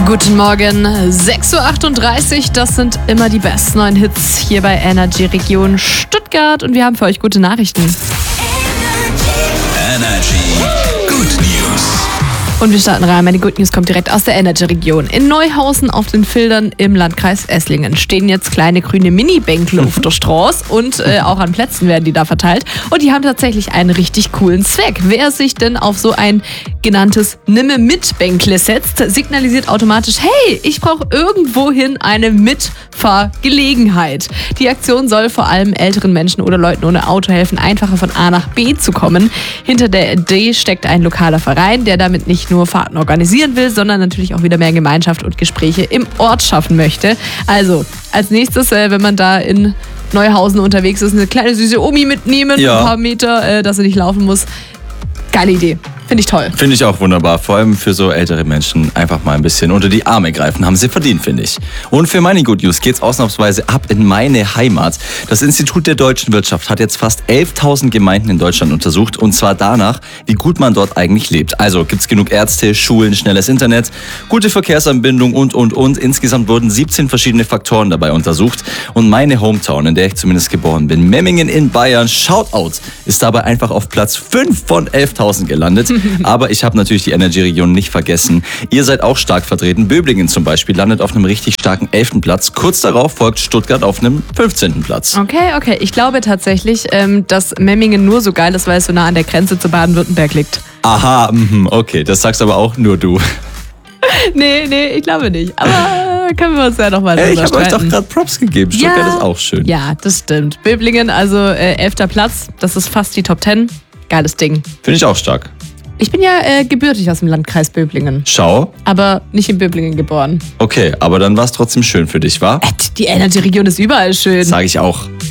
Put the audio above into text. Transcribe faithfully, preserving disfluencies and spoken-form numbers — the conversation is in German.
Guten Morgen, sechs Uhr achtunddreißig, das sind immer die besten neuen Hits hier bei Energy Region Stuttgart und wir haben für euch gute Nachrichten. Energy Good News. Und wir starten rein. Meine Good News kommt direkt aus der Energy-Region. In Neuhausen auf den Feldern im Landkreis Esslingen stehen jetzt kleine grüne Mini-Bänkle auf der Straße und äh, auch an Plätzen werden die da verteilt. Und die haben tatsächlich einen richtig coolen Zweck. Wer sich denn auf so ein genanntes Nimme-Mit-Bänkle setzt, signalisiert automatisch, hey, ich brauche irgendwohin eine Mitfahrgelegenheit. Die Aktion soll vor allem älteren Menschen oder Leuten ohne Auto helfen, einfacher von A nach B zu kommen. Hinter der Idee steckt ein lokaler Verein, der damit nicht nur Fahrten organisieren will, sondern natürlich auch wieder mehr Gemeinschaft und Gespräche im Ort schaffen möchte. Also, als nächstes, äh, wenn man da in Neuhausen unterwegs ist, eine kleine süße Omi mitnehmen, Ja. ein paar Meter, äh, dass sie nicht laufen muss. Geile Idee. Finde ich toll. Finde ich auch wunderbar. Vor allem für so ältere Menschen einfach mal ein bisschen unter die Arme greifen. Haben sie verdient, finde ich. Und für meine Good News geht's ausnahmsweise ab in meine Heimat. Das Institut der deutschen Wirtschaft hat jetzt fast elftausend Gemeinden in Deutschland untersucht. Und zwar danach, wie gut man dort eigentlich lebt. Also gibt's genug Ärzte, Schulen, schnelles Internet, gute Verkehrsanbindung und, und, und. Insgesamt wurden siebzehn verschiedene Faktoren dabei untersucht. Und meine Hometown, in der ich zumindest geboren bin, Memmingen in Bayern, Shoutout, ist dabei einfach auf Platz fünf von elftausend gelandet. Aber ich habe natürlich die Energy-Region nicht vergessen. Ihr seid auch stark vertreten. Böblingen zum Beispiel landet auf einem richtig starken elften Platz. Kurz darauf folgt Stuttgart auf einem fünfzehnten Platz. Okay, okay. Ich glaube tatsächlich, ähm, dass Memmingen nur so geil ist, weil es so nah an der Grenze zu Baden-Württemberg liegt. Aha, mhm, okay. Das sagst aber auch nur du. Nee, nee, ich glaube nicht. Aber äh, können wir uns ja nochmal Ey, ich drüber habe euch doch streiten. gerade Props gegeben. Stuttgart Ja. ist auch schön. Ja, das stimmt. Böblingen, also äh, elfter Platz. Das ist fast die Top zehn. Geiles Ding. Finde ich auch stark. Ich bin ja äh, gebürtig aus dem Landkreis Böblingen. Schau. Aber nicht in Böblingen geboren. Okay, aber dann war es trotzdem schön für dich, wa? Äh, die Energy-Region ist überall schön. Sag ich auch.